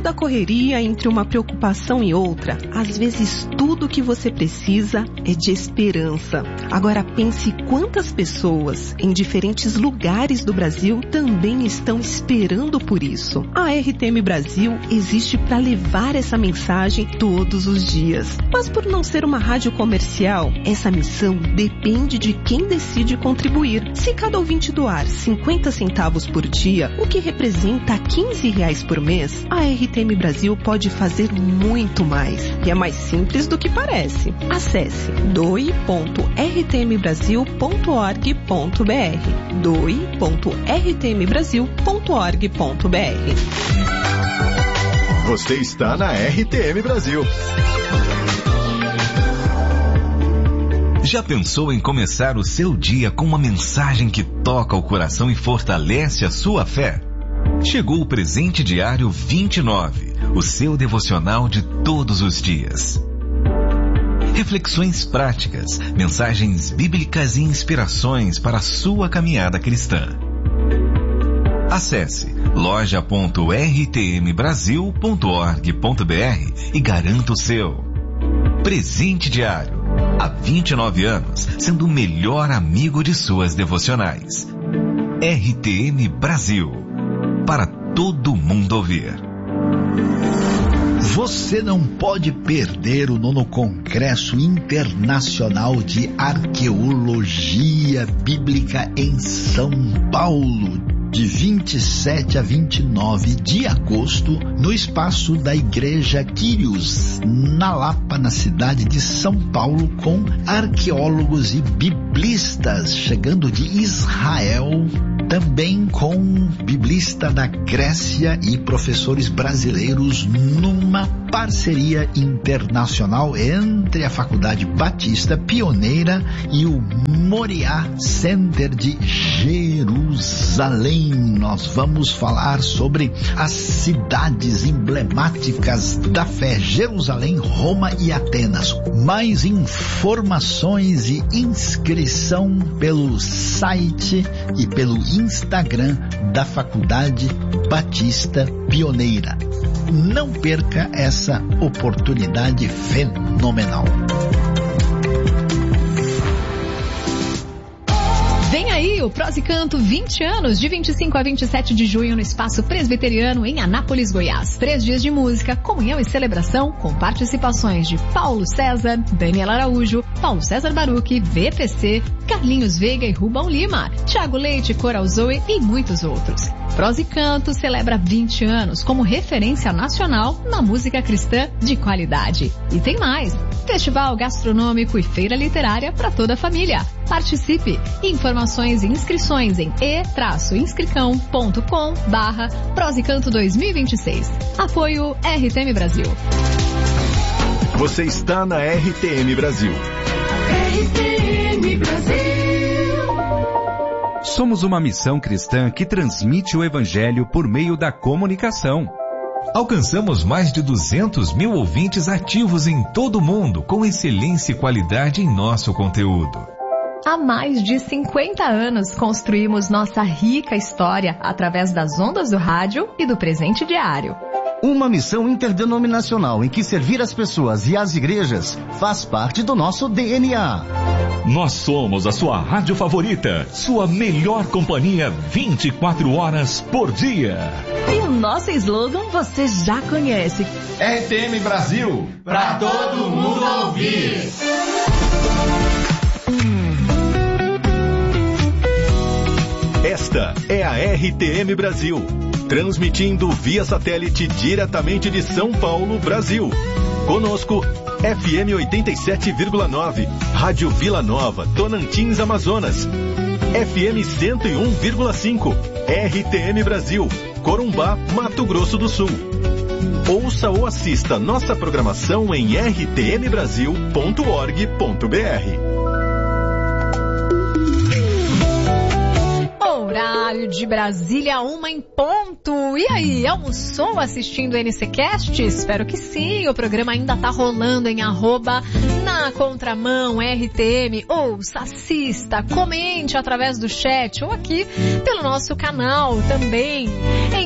da correria, entre uma preocupação e outra, às vezes tudo que você precisa é de esperança. Agora pense quantas pessoas em diferentes lugares do Brasil também estão esperando por isso. A RTM Brasil existe para levar essa mensagem todos os dias. Mas por não ser uma rádio comercial, essa missão depende de quem decide contribuir. Se cada ouvinte doar 50 centavos por dia, o que representa R$15 por mês, a RTM Brasil pode fazer muito mais. E é mais simples do que parece. Acesse doe.rtmbrasil.org.br doe.rtmbrasil.org.br. Você está na RTM Brasil. Já pensou em começar o seu dia com uma mensagem que toca o coração e fortalece a sua fé? Chegou o Presente Diário 29, o seu devocional de todos os dias. Reflexões práticas, mensagens bíblicas e inspirações para a sua caminhada cristã. Acesse loja.rtmbrasil.org.br e garanta o seu. Presente Diário. Há 29 anos, sendo o melhor amigo de suas devocionais. RTM Brasil. Para todo mundo ouvir. Você não pode perder o 9º Congresso Internacional de Arqueologia Bíblica em São Paulo, de 27 a 29 de agosto, no espaço da Igreja Quírios, na Lapa, na cidade de São Paulo, com arqueólogos e biblistas chegando de Israel, também com biblista da Grécia e professores brasileiros, numa parceria internacional entre a Faculdade Batista Pioneira e o Moriá Center de Jerusalém. Nós vamos falar sobre as cidades emblemáticas da fé: Jerusalém, Roma e Atenas. Mais informações e inscrição pelo site e pelo Instagram da Faculdade Batista Pioneira. Não perca essa oportunidade fenomenal. Vem aí o Prosa e Canto 20 anos, de 25 a 27 de junho no Espaço Presbiteriano em Anápolis, Goiás. 3 dias de música, comunhão e celebração com participações de Paulo César, Daniel Araújo, Paulo César Baruch, VPC, Carlinhos Veiga e Rubão Lima, Thiago Leite, Coral Zoe e muitos outros. Prosa e Canto celebra 20 anos como referência nacional na música cristã de qualidade. E tem mais! Festival gastronômico e feira literária para toda a família. Participe! Informações e inscrições em e-inscricão.com/Prosa e Canto 2026. Apoio RTM Brasil. Você está na RTM Brasil. RTM Brasil. Somos uma missão cristã que transmite o Evangelho por meio da comunicação. Alcançamos mais de 200 mil ouvintes ativos em todo o mundo, com excelência e qualidade em nosso conteúdo. Há mais de 50 anos construímos nossa rica história através das ondas do rádio e do Presente Diário. Uma missão interdenominacional em que servir as pessoas e as igrejas faz parte do nosso DNA. Nós somos a sua rádio favorita, sua melhor companhia 24 horas por dia. E o nosso slogan você já conhece. RTM Brasil, pra todo mundo ouvir. Esta é a RTM Brasil, transmitindo via satélite diretamente de São Paulo, Brasil. Conosco, FM 87,9, Rádio Vila Nova, Tonantins, Amazonas. FM 101,5, RTM Brasil, Corumbá, Mato Grosso do Sul. Ouça ou assista nossa programação em rtmbrasil.org.br. Horário de Brasília, 1 em ponto. E aí, almoçou assistindo o NCcast? Espero que sim. O programa ainda tá rolando em @nacontramão RTM. Ouça, assista, comente através do chat ou aqui pelo nosso canal também em em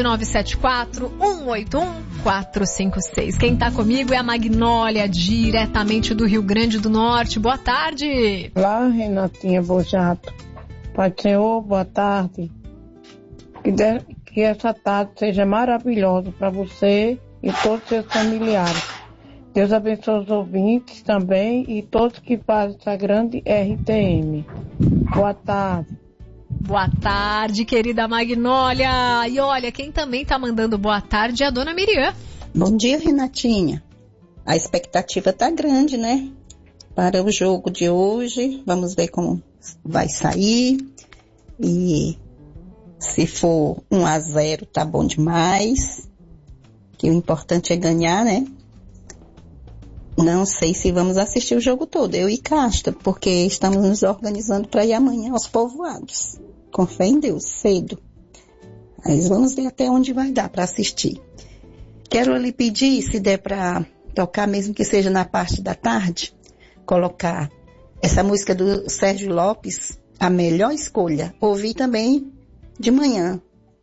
11974-181-456. Quem tá comigo é a Magnólia, diretamente do Rio Grande do Norte. Boa tarde. Olá, Renatinha Bojato. Pai do Senhor, boa tarde. Que essa tarde seja maravilhosa para você e todos os seus familiares. Deus abençoe os ouvintes também e todos que fazem essa grande RTM. Boa tarde. Boa tarde, querida Magnólia. E olha, quem também tá mandando boa tarde é a dona Miriam. Bom dia, Renatinha. A expectativa tá grande, né? Para o jogo de hoje. Vamos ver como vai sair. E se for 1-0, tá bom demais. Que o importante é ganhar, né? Não sei se vamos assistir o jogo todo, eu e Casta, porque estamos nos organizando para ir amanhã aos povoados. Com fé em Deus, cedo. Mas vamos ver até onde vai dar para assistir. Quero lhe pedir, se der para tocar, mesmo que seja na parte da tarde, colocar essa música do Sérgio Lopes, A Melhor Escolha. Ouvi também de manhã.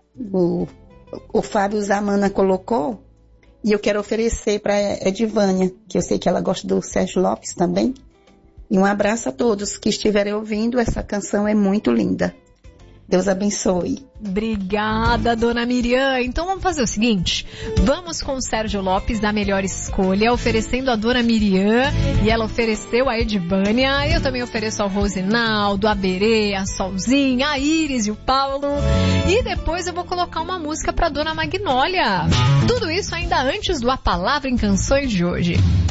O Fábio Zamana colocou. E eu quero oferecer para Edivânia, que eu sei que ela gosta do Sérgio Lopes também. E um abraço a todos que estiverem ouvindo. Essa canção é muito linda. Deus abençoe. Obrigada, dona Miriam. Então vamos fazer o seguinte. Vamos com o Sérgio Lopes, A Melhor Escolha, oferecendo a dona Miriam. E ela ofereceu a Edivânia. Eu também ofereço ao Rosinaldo, a Berê, a Solzinha, a Iris e o Paulo. E depois eu vou colocar uma música para dona Magnólia. Tudo isso ainda antes do A Palavra em Canções de hoje.